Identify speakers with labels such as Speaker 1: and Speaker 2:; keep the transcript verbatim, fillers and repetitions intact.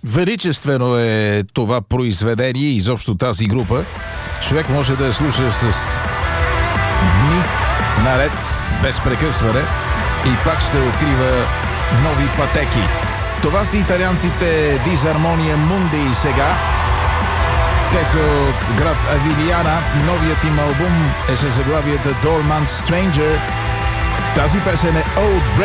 Speaker 1: Величествено е това произведение, изобщо тази група. Човек може да я слуша с дни наред, без прекъсване, и пак ще открива нови пътеки. Това са италианците Disarmonia Mundi сега. Те са от град Авилиана. Новият им албум е със заглавието Dormant Stranger. Тази песен е Old Break.